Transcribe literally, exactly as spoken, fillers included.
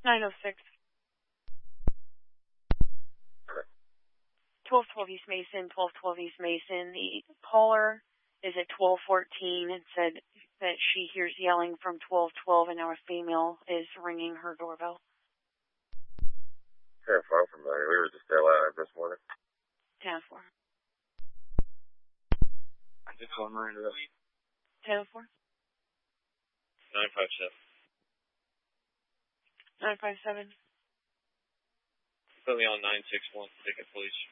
nine oh six. Correct. twelve twelve East Mason, twelve twelve East Mason. The caller is at twelve fourteen and said that she hears yelling from twelve twelve and now a female is ringing her doorbell. Kind of far from there. We were just there live this morning. ten oh four. I just called Miranda. ten oh four. nine five seven. nine five seven. Put me on nine six one. Ticket, please.